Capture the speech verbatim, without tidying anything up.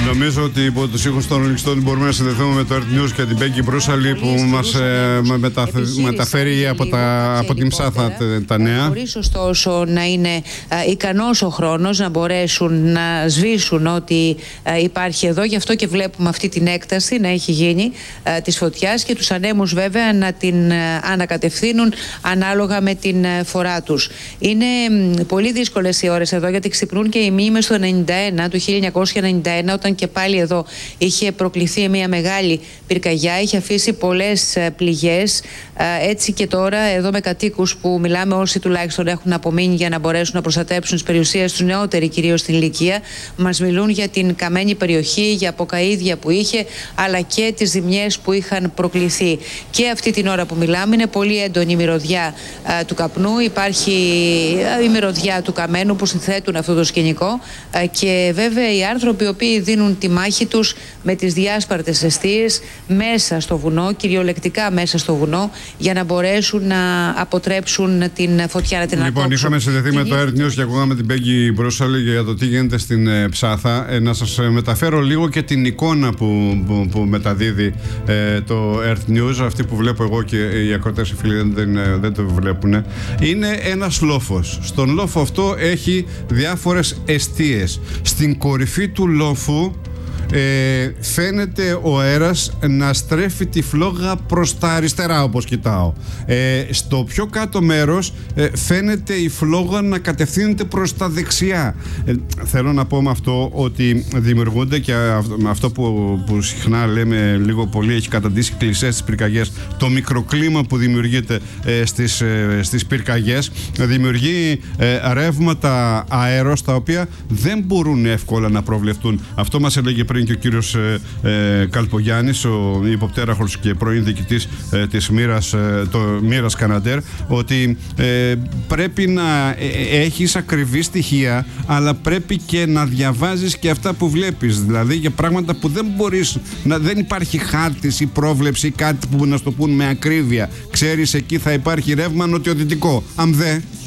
Νομίζω ότι υπό τους ήχους των Rolling Stone μπορούμε να συνδεθούμε με το Earth News και την Πέγκη Μπρούσαλη που μας ε, μεταφε, μεταφέρει από, τα, από την Ψάθα τα νέα. Χωρίς ωστόσο να είναι ε, ικανός ο χρόνος να μπορέσουν να σβήσουν ό,τι ε, υπάρχει εδώ. Γι' αυτό και βλέπουμε αυτή την έκταση να έχει γίνει ε, της φωτιάς και τους ανέμους βέβαια να την ε, ανακατευθύνουν ανάλογα με την ε, φορά τους. Είναι ε, πολύ δύσκολες οι ώρες εδώ γιατί ξυπνούν και οι μήμες του ενενήντα ένα, του χίλια εννιακόσια ενενήντα ένα, όταν και πάλι εδώ είχε προκληθεί μια μεγάλη πυρκαγιά, είχε αφήσει πολλές πληγές. Έτσι και τώρα εδώ με κατοίκους που μιλάμε, όσοι τουλάχιστον έχουν απομείνει για να μπορέσουν να προστατέψουν τις περιουσίες τους, νεότεροι κυρίως στην ηλικία, μας μιλούν για την καμένη περιοχή, για αποκαΐδια που είχε, αλλά και τις ζημιές που είχαν προκληθεί. Και αυτή την ώρα που μιλάμε είναι πολύ έντονη η μυρωδιά α, του καπνού, υπάρχει α, η μυρωδιά του καμένου που συνθέτουν αυτό το σκηνικό α, και βέβαια οι άνθρωποι οι οποίοι δίνουν τη μάχη τους με τις διάσπαρτες εστίες μέσα στο βουνό, κυριολεκτικά μέσα στο βουνό, για να μπορέσουν να αποτρέψουν την φωτιά, να την λοιπόν, ανακόψουν. είχαμε συνδεθεί με το Earth News και ακούγαμε την Πέγκη Μπρούσαλη για το τι γίνεται στην ε, Ψάθα. Ε, να σας ε, μεταφέρω λίγο και την εικόνα που, που, που μεταδίδει ε, το Earth News, αυτή που βλέπω εγώ και οι ακροτές οι φίλοι δεν, δεν, δεν το βλέπουν. Είναι ένας λόφος. Στον λόφο αυτό έχει διάφορες εστίες. Στην κορυφή του λόφου Ε, φαίνεται ο αέρας να στρέφει τη φλόγα προς τα αριστερά, όπως κοιτάω. Ε, στο πιο κάτω μέρος ε, φαίνεται η φλόγα να κατευθύνεται προς τα δεξιά. Ε, θέλω να πω με αυτό ότι δημιουργούνται και αυτό, αυτό που, που συχνά λέμε λίγο πολύ έχει καταντήσει κλισές στις πυρκαγιές, το μικροκλίμα που δημιουργείται ε, στις, ε, στις πυρκαγιές δημιουργεί ε, ρεύματα αέρος τα οποία δεν μπορούν εύκολα να προβλεφτούν. Αυτό μας έλεγε πριν και ο κύριος ε, ε, Καλπογιάννης, ο υποπτέραχος και πρώην διοικητής ε, της Μοίρας, ε, το Μοίρας Καναντέρ, ότι ε, πρέπει να ε, έχεις ακριβή στοιχεία, αλλά πρέπει και να διαβάζεις και αυτά που βλέπεις. Δηλαδή για πράγματα που δεν μπορείς, να, δεν υπάρχει χάρτης ή πρόβλεψη, κάτι που να στο πούν με ακρίβεια. Ξέρεις, εκεί θα υπάρχει ρεύμα νοτιοδυτικό. Αν δε,